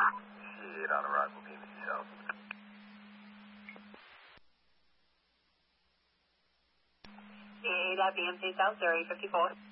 C8 on arrival, PMC South. C8 at BMC South, 054.